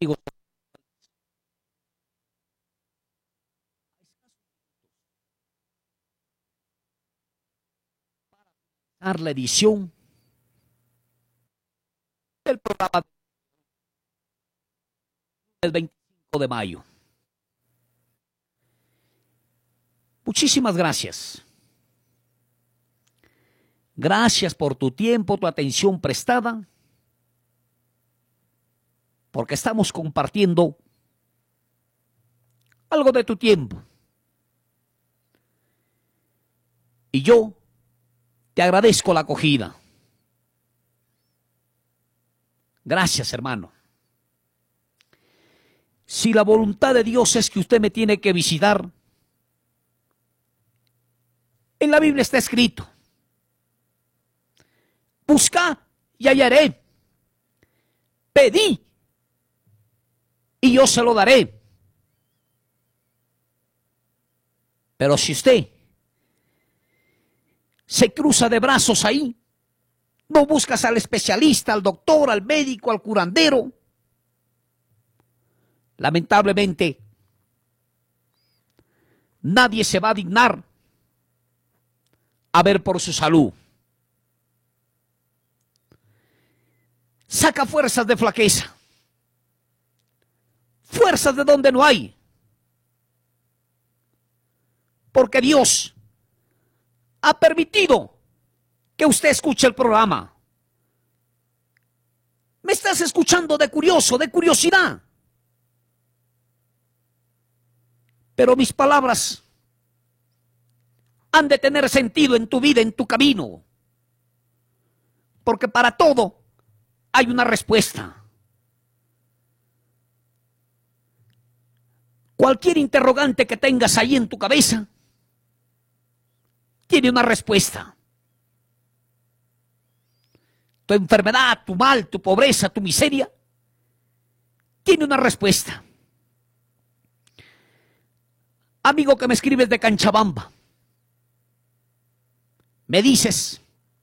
amigos, la edición del programa del 25 de mayo. Muchísimas gracias. Gracias por tu tiempo, tu atención prestada, porque estamos compartiendo algo de tu tiempo. Y yo te agradezco la acogida. Gracias, hermano. Si la voluntad de Dios es que usted me tiene que visitar, en la Biblia está escrito: busca y hallaré, pedí y yo se lo daré. Pero si usted se cruza de brazos ahí, no buscas al especialista, al doctor, al médico, al curandero, lamentablemente nadie se va a dignar a ver por su salud. Saca fuerzas de flaqueza, fuerzas de donde no hay, porque Dios ha permitido que usted escuche el programa. Me estás escuchando de curioso, de curiosidad. Pero mis palabras han de tener sentido en tu vida, en tu camino. Porque para todo hay una respuesta. Cualquier interrogante que tengas ahí en tu cabeza tiene una respuesta. Tu enfermedad, tu mal, tu pobreza, tu miseria, tiene una respuesta. Amigo que me escribes de Canchabamba, me dices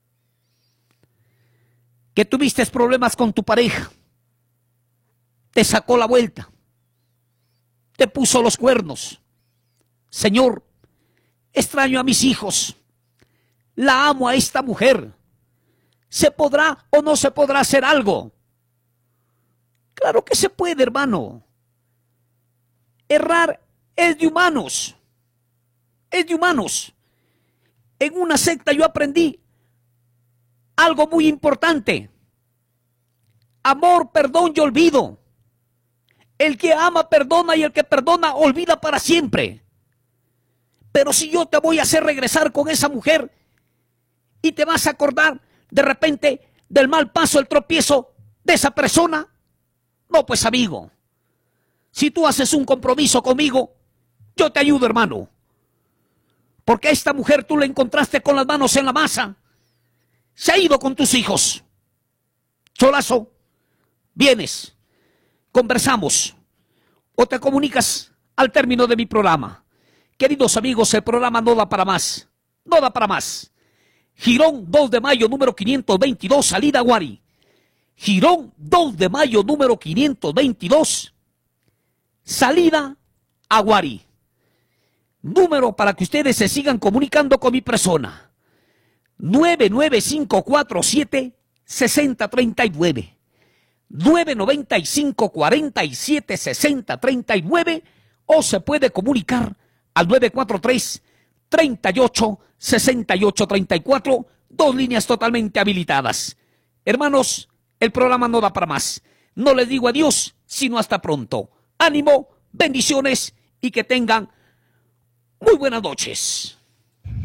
que tuviste problemas con tu pareja, te sacó la vuelta, te puso los cuernos. Señor, extraño a mis hijos, la amo a esta mujer. ¿Se podrá o no se podrá hacer algo? Claro que se puede, hermano. Errar es de humanos. Es de humanos. En una secta yo aprendí algo muy importante: amor, perdón y olvido. El que ama perdona y el que perdona olvida para siempre. Pero si yo te voy a hacer regresar con esa mujer y te vas a acordar de repente del mal paso, el tropiezo de esa persona, no, pues amigo, si tú haces un compromiso conmigo, yo te ayudo, hermano. Porque a esta mujer tú la encontraste con las manos en la masa, se ha ido con tus hijos. Cholazo, vienes, conversamos o te comunicas al término de mi programa. Queridos amigos, el programa no da para más, no da para más. Girón 2 de mayo, número 522, salida Aguari. Girón 2 de mayo, número 522, salida Aguari. Número para que ustedes se sigan comunicando con mi persona: 99547-6039. 995-47-6039, o se puede comunicar al 943-38-6834, dos líneas totalmente habilitadas. Hermanos, el programa no da para más. No les digo adiós, sino hasta pronto. Ánimo, bendiciones y que tengan muy buenas noches.